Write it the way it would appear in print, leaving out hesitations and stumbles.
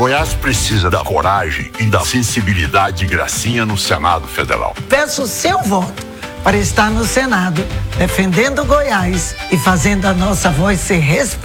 Goiás precisa da coragem e da sensibilidade de Gracinha no Senado Federal. Peço o seu voto para estar no Senado, defendendo Goiás e fazendo a nossa voz ser respeitada.